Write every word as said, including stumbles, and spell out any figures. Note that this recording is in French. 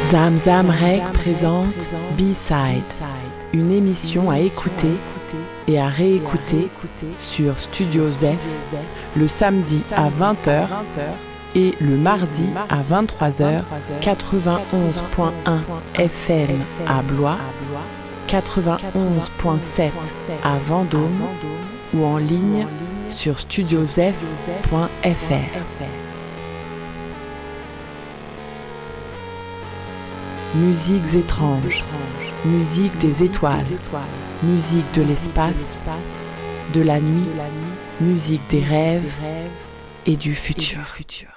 Zam Zam Rec présente B-Side, une émission à écouter et à réécouter sur Studio Zef le samedi à vingt heures et le mardi à vingt-trois heures, quatre-vingt-onze point un F M à Blois, quatre-vingt-onze point sept à Vendôme ou en ligne sur studiozef point f r. Musiques étranges, musique des étoiles, musique de l'espace, de la nuit, musique des rêves et du futur.